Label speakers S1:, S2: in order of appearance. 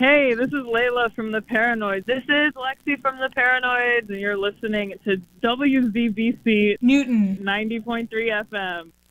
S1: Hey, this is Layla from the Paranoids. This is Lexi from the Paranoids, and you're listening to WZBC
S2: Newton
S1: 90.3 FM.